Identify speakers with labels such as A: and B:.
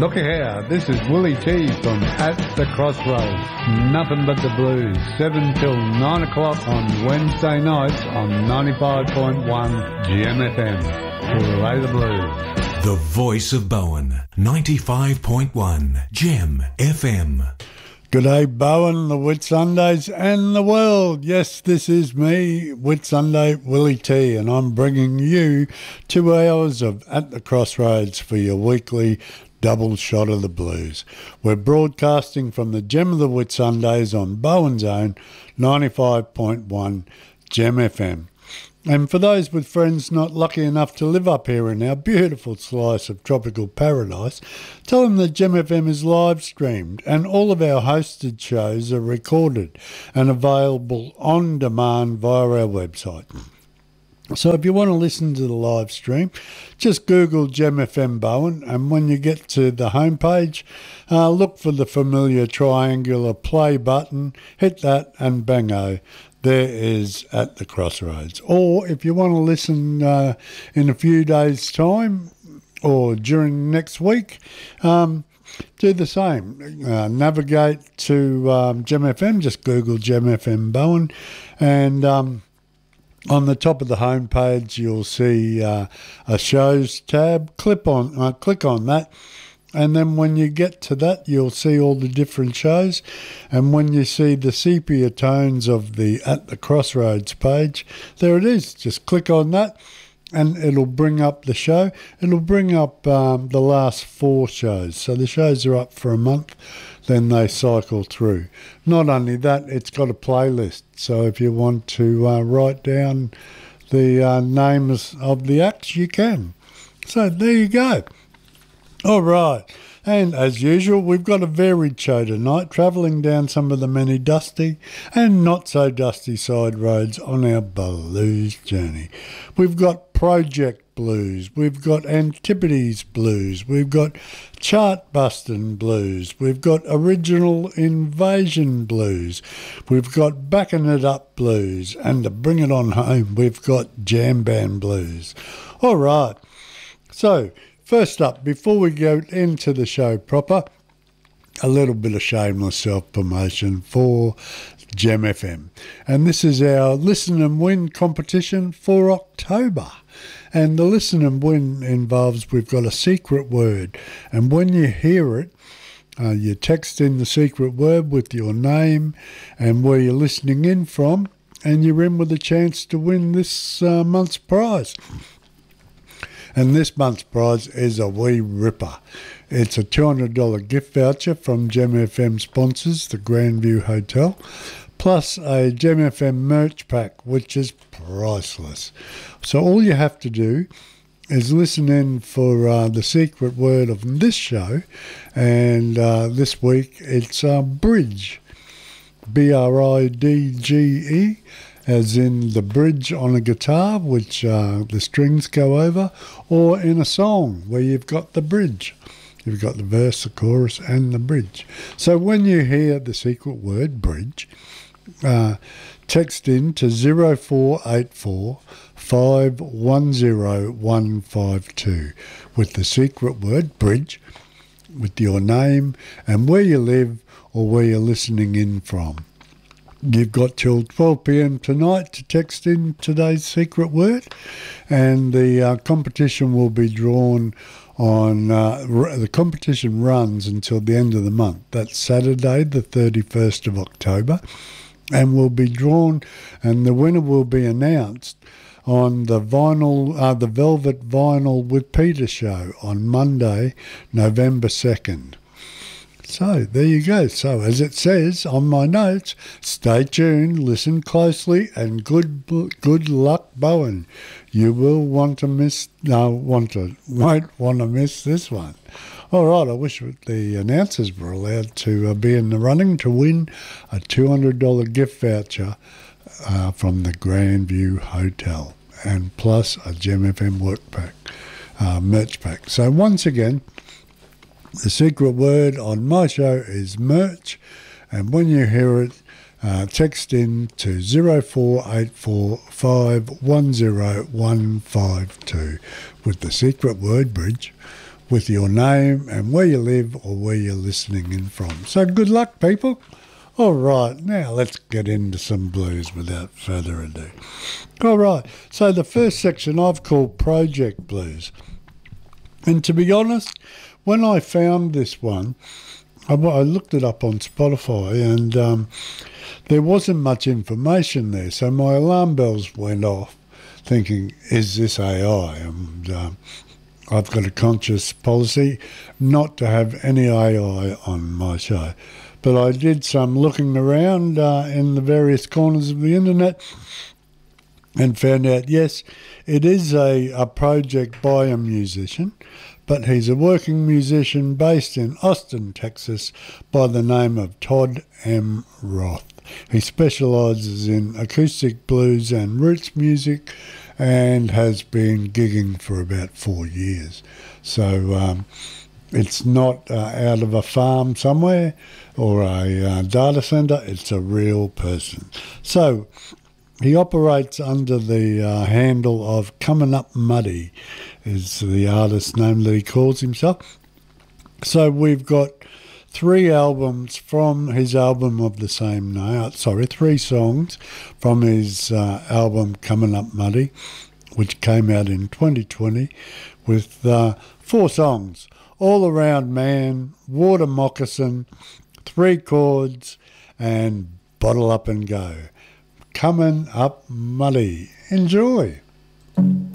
A: Look here, this is Willie T from At the Crossroads. Nothing but the blues, 7 till 9 o'clock on Wednesday nights on 95.1 GMFM. Play the blues.
B: The voice of Bowen, 95.1 Gem FM.
C: G'day Bowen, the Whitsundays and the world. Yes, this is me, Whitsunday Willie T, and I'm bringing you 2 hours of At the Crossroads for your weekly double shot of the blues. We're broadcasting from the Gem of the Whitsundays on Bowen's own 95.1 Gem FM. And for those with friends not lucky enough to live up here in our beautiful slice of tropical paradise, tell them that Gem FM is live streamed and all of our hosted shows are recorded and available on demand via our website. So if you want to listen to the live stream, just Google Gem FM Bowen, and when you get to the homepage, look for the familiar triangular play button, hit that and bango. There is At the Crossroads. Or if you want to listen in a few days' time or during next week, do the same. Navigate to Gem FM, just Google Gem FM Bowen, and on the top of the homepage you'll see a shows tab. Click on that. And then when you get to that, you'll see all the different shows. And when you see the sepia tones of the At the Crossroads page, there it is. Just click on that and it'll bring up the show. It'll bring up the last 4 shows. So the shows are up for a month, then they cycle through. Not only that, it's got a playlist. So if you want to write down the names of the acts, you can. So there you go. All right, and as usual, we've got a varied show tonight, travelling down some of the many dusty and not so dusty side roads on our blues journey. We've got Project Blues, we've got Antipodes Blues, we've got Chart-Bustin' Blues, we've got Original Invasion Blues, we've got Backing It Up Blues, and to bring it on home, we've got Jam Band Blues. All right, so first up, before we go into the show proper, a little bit of shameless self-promotion for Gem FM. And this is our Listen and Win competition for October. And the Listen and Win involves, we've got a secret word. And when you hear it, you text in the secret word with your name and where you're listening in from, and you're in with a chance to win this month's prize. And this month's prize is a wee ripper. It's a $200 gift voucher from Gem FM sponsors, the Grandview Hotel, plus a Gem FM merch pack, which is priceless. So all you have to do is listen in for the secret word of this show, and this week it's bridge, B-R-I-D-G-E, as in the bridge on a guitar, which the strings go over, or in a song where you've got the bridge. You've got the verse, the chorus, and the bridge. So when you hear the secret word, bridge, text in to 0484 510 152 with the secret word, bridge, with your name and where you live or where you're listening in from. You've got till 12 p.m. tonight to text in today's secret word, and the competition will be drawn on, the competition runs until the end of the month. That's Saturday, the 31st of October, and will be drawn, and the winner will be announced on the the Velvet Vinyl with Peter show on Monday, November 2nd. So there you go. So as it says on my notes, stay tuned, listen closely, and good luck, Bowen. You will won't want to miss this one. All right, I wish the announcers were allowed to be in the running to win a $200 gift voucher from the Grandview Hotel, and plus a Gem FM merch pack. So once again, the secret word on my show is merch, and when you hear it, text in to 0484 510 152 with the secret word, bridge, with your name and where you live or where you're listening in from. So good luck, people. All right, now let's get into some blues without further ado. All right, so the first section I've called Project Blues. And to be honest, when I found this one, I looked it up on Spotify and there wasn't much information there. So my alarm bells went off thinking, is this AI? And I've got a conscious policy not to have any AI on my show. But I did some looking around in the various corners of the internet and found out, yes, it is a project by a musician, but he's a working musician based in Austin, Texas, by the name of Todd M. Roth. He specialises in acoustic blues and roots music and has been gigging for about 4 years. So it's not out of a farm somewhere or a data centre, it's a real person. So he operates under the handle of Coming Up Muddy, is the artist name that he calls himself. So we've got 3 albums from his album of the same name, 3 songs from his album Coming Up Muddy, which came out in 2020, with 4 songs: All Around Man, Water Moccasin, 3 Chords, and Bottle Up and Go. Coming Up Muddy. Enjoy.